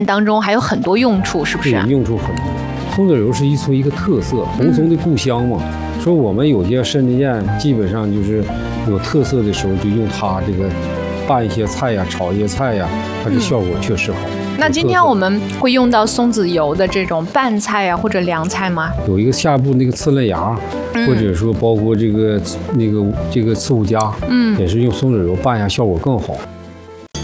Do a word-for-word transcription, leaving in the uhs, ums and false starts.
当中还有很多用处，是不是？ 对，用处很多。松子油是一出一个特色，红松的故乡嘛。嗯、说我们有些参子宴，基本上就是有特色的时候，就用它这个拌一些菜呀、炒一些菜呀，它的效果确实好。嗯、 那今天我们会用到松子油的这种拌菜啊，或者凉菜吗？ 有一个下部那个刺嫩芽，嗯、或者说包括这个那个这个刺骨夹，嗯，也是用松子油拌一下，效果更好。